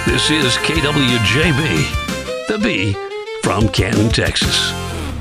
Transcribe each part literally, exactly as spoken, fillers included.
This is K W J B, the B from Canton, Texas.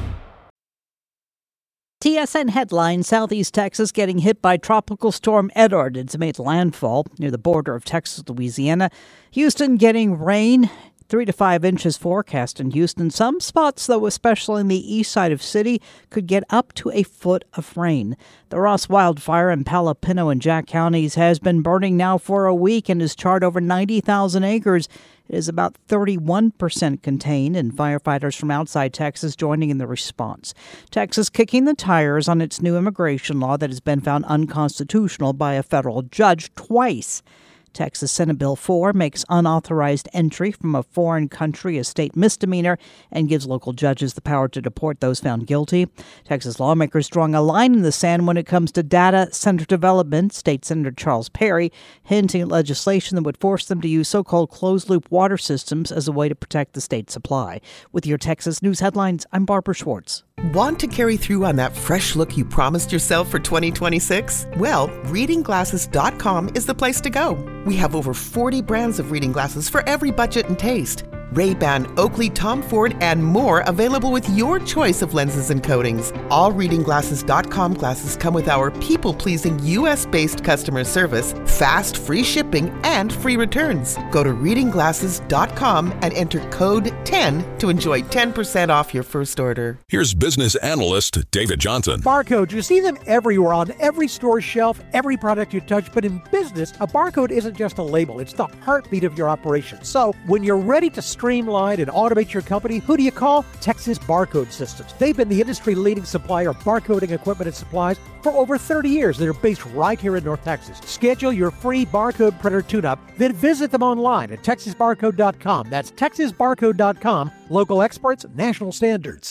T S N headline: Southeast Texas getting hit by Tropical Storm Edward. It's made landfall near the border of Texas, Louisiana. Houston getting rain, three to five inches forecast in Houston. Some spots, though, especially in the east side of city, could get up to a foot of rain. The Ross wildfire in Palo Pinto and Jack counties has been burning now for a week and has charred over ninety thousand acres. It is about thirty-one percent contained, and firefighters from outside Texas joining in the response. Texas kicking the tires on its new immigration law that has been found unconstitutional by a federal judge twice. Texas Senate Bill four makes unauthorized entry from a foreign country a state misdemeanor and gives local judges the power to deport those found guilty. Texas lawmakers drawing a line in the sand when it comes to data center development. State Senator Charles Perry hinting at legislation that would force them to use so-called closed-loop water systems as a way to protect the state supply. With your Texas News headlines, I'm Barbara Schwartz. Want to carry through on that fresh look you promised yourself for twenty twenty-six? Well, reading glasses dot com is the place to go. We have over forty brands of reading glasses for every budget and taste. Ray-Ban, Oakley, Tom Ford, and more available with your choice of lenses and coatings. All reading glasses dot com glasses come with our people-pleasing U S-based customer service, fast, free shipping, and free returns. Go to reading glasses dot com and enter code ten to enjoy ten percent off your first order. Here's business analyst David Johnson. Barcodes, you see them everywhere on every store shelf, every product you touch. But in business, a barcode isn't just a label. It's the heartbeat of your operation. So when you're ready to streamline and automate your company, who do you call? Texas Barcode Systems. They've been the industry-leading supplier of barcoding equipment and supplies for over thirty years. They're based right here in North Texas. Schedule your free barcode printer tune-up, then visit them online at texas barcode dot com. That's texas barcode dot com. Local experts, national standards.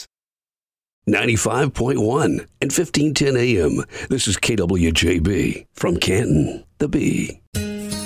ninety-five point one and fifteen ten A M. This is K W J B from Canton, the B.